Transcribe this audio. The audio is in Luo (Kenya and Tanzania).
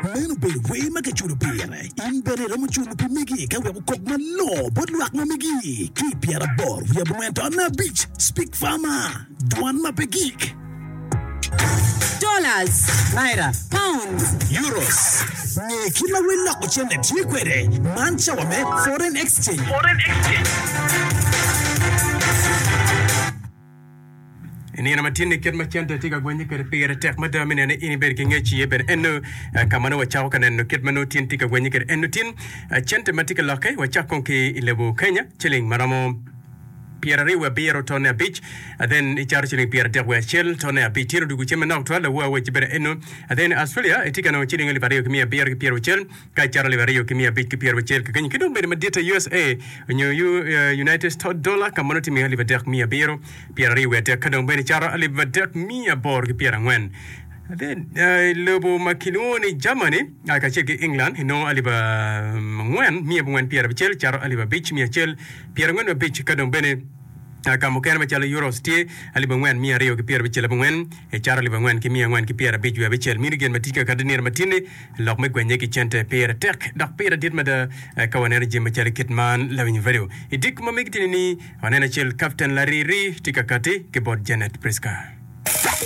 Meno be we make chulu pire. In bere ramu chulu pi megi ka we kok na lo bot luak na megi. Ki piara bor we went on a beach. Speak farmer. Duan mapegik. Dollars, Naira, pounds, Euros. Ne kila we na kuchene chikwere. Mancha wame foreign exchange. Ini nama tini ket macam tu tiga gwenye ket pira tek mada mina ne ini ber kinge chi ber enu kamano wachao kana no ket mano tin tiga gwenye ket enu tin chente matika lokai wachakon ki lebu Kenya chilling maramo Pierre Riwa Biro Tone Beach, then Icharching Pierre Dewa Chill, Tone Beach, Dugu Chimano, Twala, which better eno, then Australia, a ticket on chilling Livario Kimia Beer Pierre Chill, Kachara Livario Kimia Beach Pierre Chill, can you do Medita USA, United States dollar, community me live deck me a beer, Pierre Riwa deck, Kadon Benichara, live deck me a borg Pierre Wen. Then Lobo Makinoni, Germany, I can check England, you know, Aliba Wen, me when Pierre Chill, Charo Aliba Beach, me a chill, Pierre Wen Beach, Kadon Bene. Kamukan macam Euros tie, alibangwan mia rio ke Pierre Bichel bangwan, cara alibangwan ke mia ngwan ke Pierre Bichel Bichel, mirigen matika kadenir matine, lok megwenye ke cente Pierre Tek, dak Pierre dit mada kawan energy macam Kitman lawin video. Idik mamik tini ni, wanena chel Captain Larry tika kati ke bot Janet Priska.